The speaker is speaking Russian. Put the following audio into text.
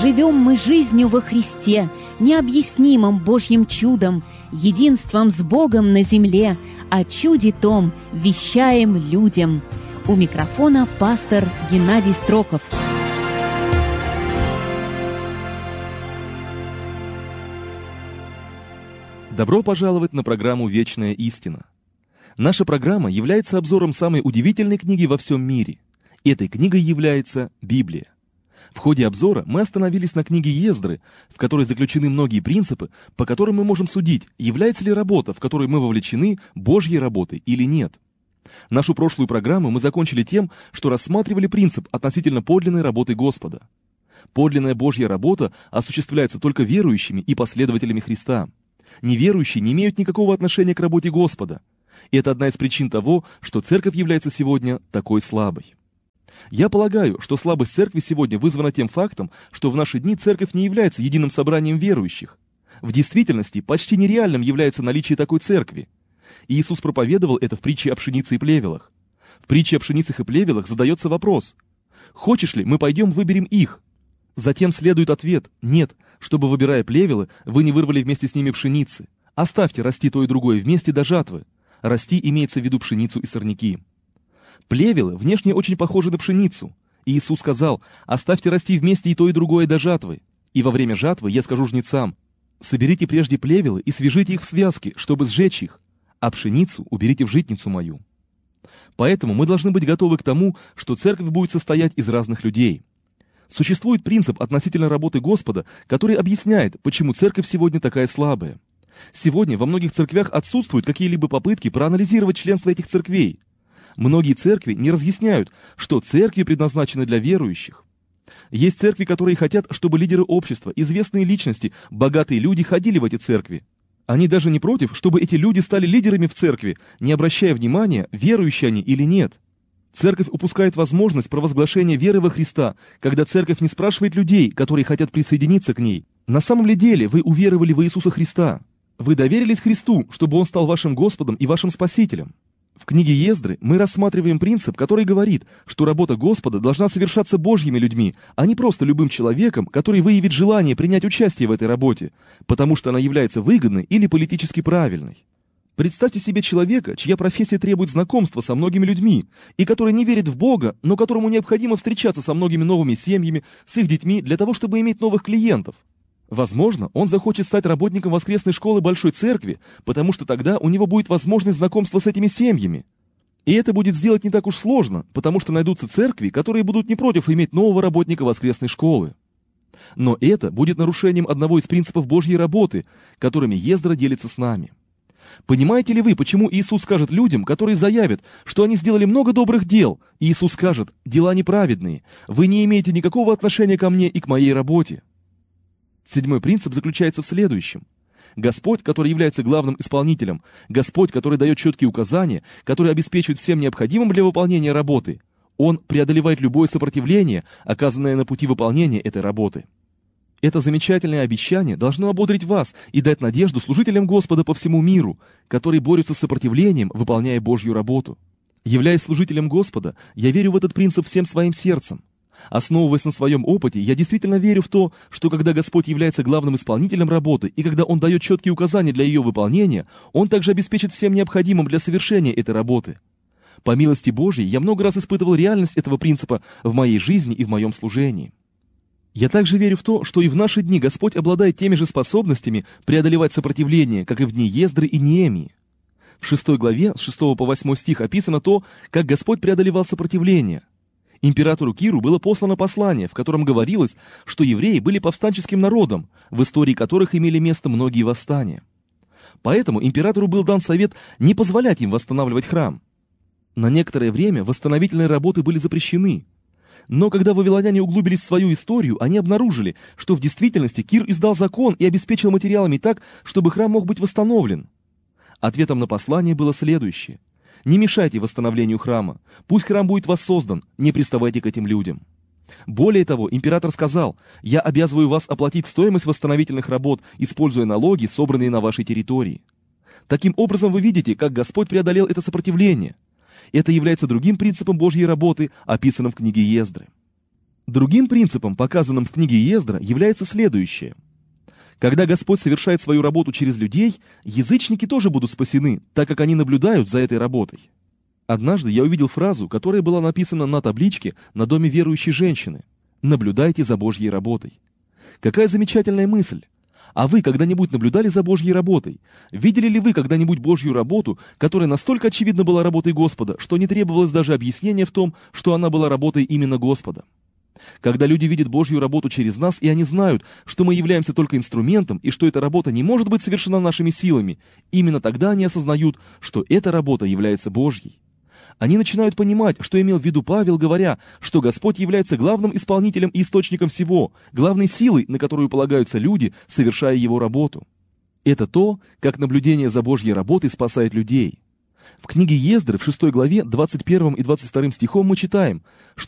Живем мы жизнью во Христе, необъяснимым Божьим чудом, единством с Богом на земле, о чуде том вещаем людям. У микрофона пастор Геннадий Строков. Добро пожаловать на программу «Вечная истина». Наша программа является обзором самой удивительной книги во всем мире. Этой книгой является Библия. В ходе обзора мы остановились на книге Ездры, в которой заключены многие принципы, по которым мы можем судить, является ли работа, в которой мы вовлечены, Божьей работой или нет. Нашу прошлую программу мы закончили тем, что рассматривали принцип относительно подлинной работы Господа. Подлинная Божья работа осуществляется только верующими и последователями Христа. Неверующие не имеют никакого отношения к работе Господа. И это одна из причин того, что церковь является сегодня такой слабой. Я полагаю, что слабость церкви сегодня вызвана тем фактом, что в наши дни церковь не является единым собранием верующих. В действительности почти нереальным является наличие такой церкви. И Иисус проповедовал это в притче о пшенице и плевелах. В притче о пшеницах и плевелах задается вопрос: «Хочешь ли, мы пойдем выберем их?» Затем следует ответ: «Нет, чтобы, выбирая плевелы, вы не вырвали вместе с ними пшеницы. Оставьте расти то и другое вместе до жатвы». Расти имеется в виду пшеницу и сорняки. Плевелы внешне очень похожи на пшеницу. И Иисус сказал: «Оставьте расти вместе и то и другое до жатвы. И во время жатвы я скажу жнецам: соберите прежде плевелы и свяжите их в связки, чтобы сжечь их, а пшеницу уберите в житницу мою». Поэтому мы должны быть готовы к тому, что церковь будет состоять из разных людей. Существует принцип относительно работы Господа, который объясняет, почему церковь сегодня такая слабая. Сегодня во многих церквях отсутствуют какие-либо попытки проанализировать членство этих церквей. Многие церкви не разъясняют, что церкви предназначены для верующих. Есть церкви, которые хотят, чтобы лидеры общества, известные личности, богатые люди ходили в эти церкви. Они даже не против, чтобы эти люди стали лидерами в церкви, не обращая внимания, верующие они или нет. Церковь упускает возможность провозглашения веры во Христа, когда церковь не спрашивает людей, которые хотят присоединиться к ней: на самом ли деле вы уверовали в Иисуса Христа? Вы доверились Христу, чтобы Он стал вашим Господом и вашим Спасителем? В книге Ездры мы рассматриваем принцип, который говорит, что работа Господа должна совершаться Божьими людьми, а не просто любым человеком, который выявит желание принять участие в этой работе, потому что она является выгодной или политически правильной. Представьте себе человека, чья профессия требует знакомства со многими людьми, и который не верит в Бога, но которому необходимо встречаться со многими новыми семьями, с их детьми, для того, чтобы иметь новых клиентов. Возможно, он захочет стать работником воскресной школы Большой Церкви, потому что тогда у него будет возможность знакомства с этими семьями. И это будет сделать не так уж сложно, потому что найдутся церкви, которые будут не против иметь нового работника воскресной школы. Но это будет нарушением одного из принципов Божьей работы, которыми Ездра делится с нами. Понимаете ли вы, почему Иисус скажет людям, которые заявят, что они сделали много добрых дел? Иисус скажет: «Дела неправедные, вы не имеете никакого отношения ко мне и к моей работе». Седьмой принцип заключается в следующем. Господь, который является главным исполнителем, Господь, который дает четкие указания, который обеспечивает всем необходимым для выполнения работы, Он преодолевает любое сопротивление, оказанное на пути выполнения этой работы. Это замечательное обещание должно ободрить вас и дать надежду служителям Господа по всему миру, которые борются с сопротивлением, выполняя Божью работу. Являясь служителем Господа, я верю в этот принцип всем своим сердцем. Основываясь на своем опыте, я действительно верю в то, что когда Господь является главным исполнителем работы и когда Он дает четкие указания для ее выполнения, Он также обеспечит всем необходимым для совершения этой работы. По милости Божьей я много раз испытывал реальность этого принципа в моей жизни и в моем служении. Я также верю в то, что и в наши дни Господь обладает теми же способностями преодолевать сопротивление, как и в дни Ездры и Неемии. В 6 главе, с 6 по 8 стих описано то, как Господь преодолевал сопротивление. Императору Киру было послано послание, в котором говорилось, что евреи были повстанческим народом, в истории которых имели место многие восстания. Поэтому императору был дан совет не позволять им восстанавливать храм. На некоторое время восстановительные работы были запрещены. Но когда вавилоняне углубились в свою историю, они обнаружили, что в действительности Кир издал закон и обеспечил материалами так, чтобы храм мог быть восстановлен. Ответом на послание было следующее: не мешайте восстановлению храма, пусть храм будет воссоздан, не приставайте к этим людям. Более того, император сказал: я обязываю вас оплатить стоимость восстановительных работ, используя налоги, собранные на вашей территории. Таким образом, вы видите, как Господь преодолел это сопротивление. Это является другим принципом Божьей работы, описанным в книге Ездры. Другим принципом, показанным в книге Ездра, является следующее. Когда Господь совершает свою работу через людей, язычники тоже будут спасены, так как они наблюдают за этой работой. Однажды я увидел фразу, которая была написана на табличке на доме верующей женщины. «Наблюдайте за Божьей работой». Какая замечательная мысль! А вы когда-нибудь наблюдали за Божьей работой? Видели ли вы когда-нибудь Божью работу, которая настолько очевидно была работой Господа, что не требовалось даже объяснения в том, что она была работой именно Господа? Когда люди видят Божью работу через нас, и они знают, что мы являемся только инструментом, и что эта работа не может быть совершена нашими силами, именно тогда они осознают, что эта работа является Божьей. Они начинают понимать, что имел в виду Павел, говоря, что Господь является главным исполнителем и источником всего, главной силой, на которую полагаются люди, совершая его работу. Это то, как наблюдение за Божьей работой спасает людей. В книге Ездры в 6 главе 21 и 22 стихом мы читаем, что